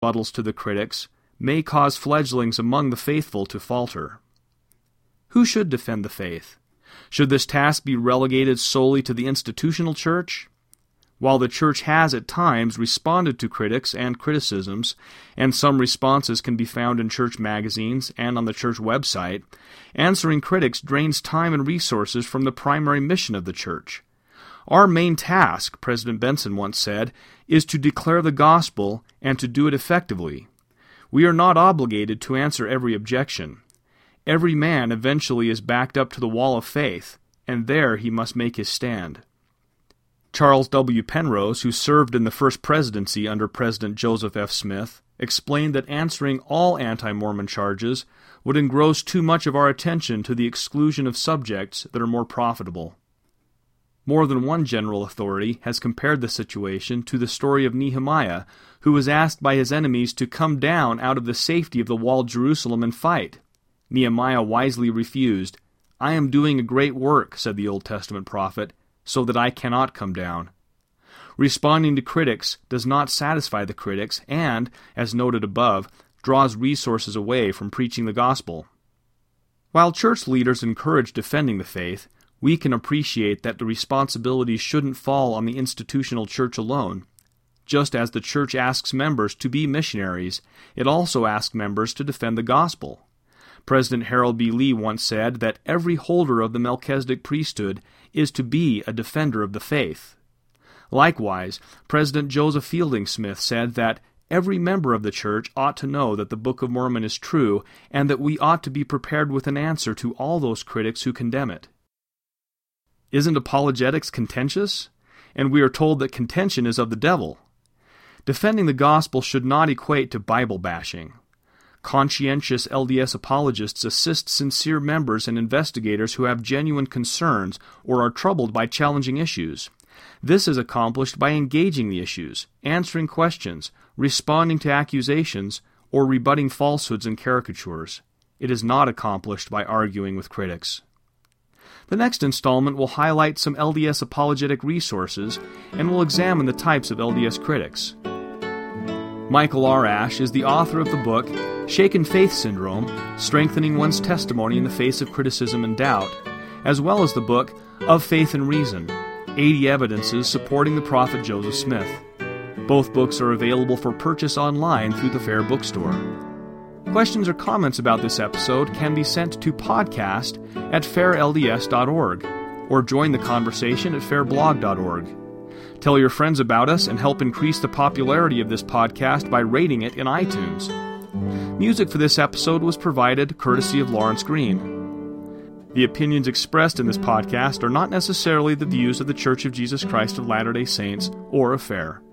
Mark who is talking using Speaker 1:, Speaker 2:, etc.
Speaker 1: rebuttals to the critics may cause fledglings among the faithful to falter. Who should defend the faith? Should this task be relegated solely to the institutional church? While the church has at times responded to critics and criticisms, and some responses can be found in church magazines and on the church website, answering critics drains time and resources from the primary mission of the church. Our main task, President Benson once said, is to declare the gospel and to do it effectively. We are not obligated to answer every objection. Every man eventually is backed up to the wall of faith, and there he must make his stand. Charles W. Penrose, who served in the first presidency under President Joseph F. Smith, explained that answering all anti-Mormon charges would engross too much of our attention to the exclusion of subjects that are more profitable. More than one general authority has compared the situation to the story of Nehemiah, who was asked by his enemies to come down out of the safety of the walled Jerusalem and fight. Nehemiah wisely refused. "I am doing a great work," said the Old Testament prophet, "so that I cannot come down." Responding to critics does not satisfy the critics and, as noted above, draws resources away from preaching the gospel. While church leaders encourage defending the faith, we can appreciate that the responsibility shouldn't fall on the institutional church alone. Just as the church asks members to be missionaries, it also asks members to defend the gospel. President Harold B. Lee once said that every holder of the Melchizedek priesthood is to be a defender of the faith. Likewise, President Joseph Fielding Smith said that every member of the church ought to know that the Book of Mormon is true, and that we ought to be prepared with an answer to all those critics who condemn it. Isn't apologetics contentious? And we are told that contention is of the devil. Defending the gospel should not equate to Bible bashing. Conscientious LDS apologists assist sincere members and investigators who have genuine concerns or are troubled by challenging issues. This is accomplished by engaging the issues, answering questions, responding to accusations, or rebutting falsehoods and caricatures. It is not accomplished by arguing with critics. The next installment will highlight some LDS apologetic resources and will examine the types of LDS critics. Michael R. Ash is the author of the book Shaken Faith Syndrome, Strengthening One's Testimony in the Face of Criticism and Doubt, as well as the book Of Faith and Reason, 80 Evidences Supporting the Prophet Joseph Smith. Both books are available for purchase online through the Fair Bookstore. Questions or comments about this episode can be sent to podcast@fairlds.org or join the conversation at fairblog.org. Tell your friends about us and help increase the popularity of this podcast by rating it in iTunes. Music for this episode was provided courtesy of Lawrence Green. The opinions expressed in this podcast are not necessarily the views of the Church of Jesus Christ of Latter-day Saints or of FAIR.